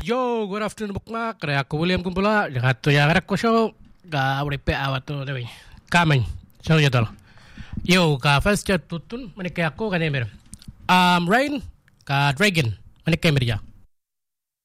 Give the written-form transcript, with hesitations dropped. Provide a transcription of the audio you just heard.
Yo, good afternoon bukma. Kaya ako William kumpula. Jakato ya karak ko show. Ka uripe awato dewi. Kamen. So jatol. Yo, ka first chat tutun. Manik kaya ako kanemer. Rain ka dragon. Manik kaya merja.